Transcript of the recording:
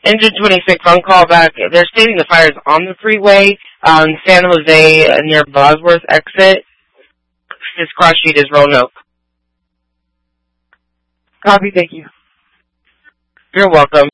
Engine 26 on call back. They're stating the fire is on the freeway, San Jose near Bosworth exit. This cross street is Roanoke. Copy, thank you. You're welcome.